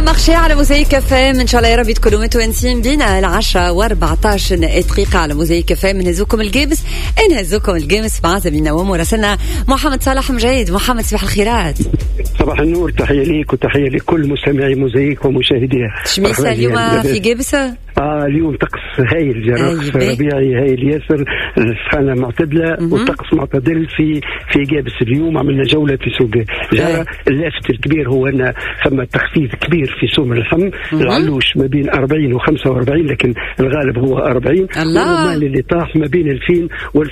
مخشي على موزايك فام. ان شاء الله يا رب تكونوا متونسين بينا 10:14 دقيقة على موزايك فام. نهزوكم الجيمس مع زميلنا ومراسلنا محمد صالح مجيد. محمد صباح الخيرات. صباح النور، تحية ليك وتحية لكل مستمعي موزايك ومشاهديها. شميسة اليوم في جيبس؟ اليوم طقس هايل، رقص ربيعي هايل ياسر، السخانة معتدلة والطقس معتدل في جابس. اليوم عملنا جولة في سوق جارة. اللافت الكبير هو أن ثم تخفيض كبير في سوم اللحم. العلوش ما بين 40 و45، لكن الغالب هو 40. والرمان اللي طاح ما بين 2000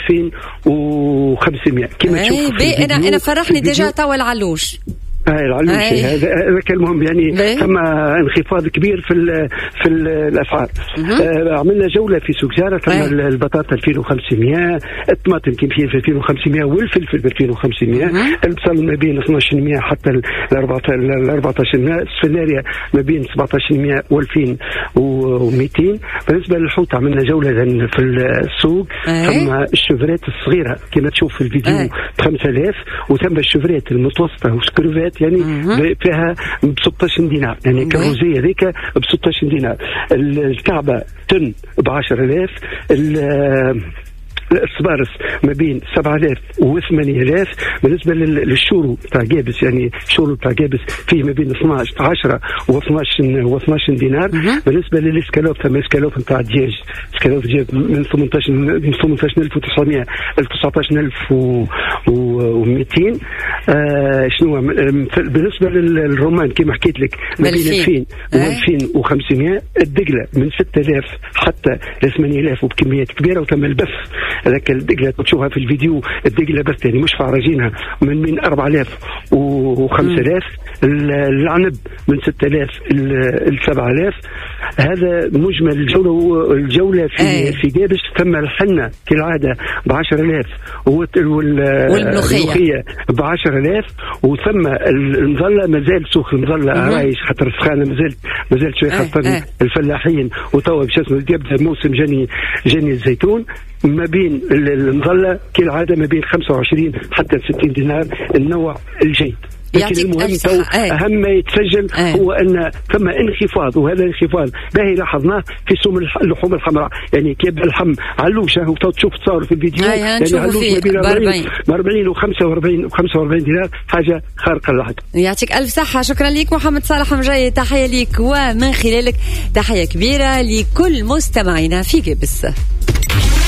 و2500 كما تشوف. أنا فرحني ديجا توا العلوش. العلوشي هذا كان مهم، يعني ثم انخفاض كبير في الاسعار. عملنا جوله في سوق جاره، ثم البطاطا 2500، الطماطم كيميائيه في 2500، والفلفل ب 2500، البصل ما بين 1200 حتى ل 1400، السفناريا ما بين 1700 و 2200. بالنسبه للحوت عملنا جوله في السوق، ثم الشفرات الصغيره كما تشوف في الفيديو ب 5000، وثم الشفرات المتوسطه وسكروفات يعني فيها ب 16 دينار، يعني كروزيه ذيك ب 16 دينار. الكعبه تن ب 10,000، الصبارس ما بين 7,000 و 8,000. بالنسبه للشورو تاع جابس، يعني الشورو تاع جابس فيه ما بين 10 و 12 دينار. بالنسبه للاسكالوب، ثم اسكالوب نتاع الدجاج، اسكالوب دجاج من 18,900 ل 19,200. شنو بالنسبه للرومان كما حكيت لك ما بين 2000 و 2500. الدقله من 6000 حتى ل 8000 وبكميات كبيره. وتم البث هذاك الدقله تشوفها في الفيديو، الدقله بس يعني مش فارجينها من 4000 و 5000. العنب من 6000 ل 7000. هذا مجمل الجوله في جابس. ثم الحنه كالعاده ب 10,000، والملوخيه ب 10,000. وثم المظله مازال سوق المظله عايش، خاطر السخانه مازالت شويه، خاصه الفلاحين. وتوا باش يبدا موسم جني الزيتون. ما بين المظله كالعاده ما بين 25 حتى 60 دينار النوع الجيد. لكن المهم أهم ما يتسجل هو أن ثم انخفاض، وهذا الانخفاض باهي لاحظناه في سوم اللحوم الحمراء. يعني كيف اللحم علوشة وتشوف تصور في الفيديو، يعني علوش ما بين 40 و 45 دينار، حاجة خارقة للعادة. يعطيك ألف صحة. شكرا لك محمد صالح مجيد، تحية لك ومن خلالك تحية كبيرة لكل مستمعينا في جبس.